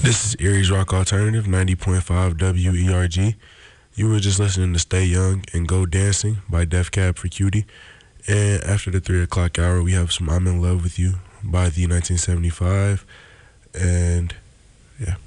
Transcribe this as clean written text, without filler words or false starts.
This is Erie's Rock Alternative, 90.5 WERG. You were just listening to Stay Young and Go Dancing by Def Cab for Cutie. And after the 3 o'clock hour, we have some I'm in Love with You by the 1975. And yeah.